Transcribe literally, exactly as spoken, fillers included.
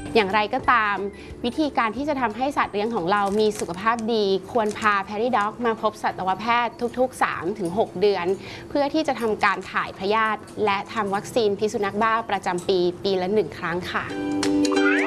อย่างไรก็ตามวิธีการที่จะทำให้สัตว์เลี้ยงของเรามีสุขภาพดีควรพา Peri-Dog มาพบสัตวแพทย์ทุกๆ สามถึงหก เดือนเพื่อที่จะทำการถ่ายพยาธิและทำวัคซีนพิษสุนัขบ้าประจำปีปีละหนึ่งครั้งค่ะ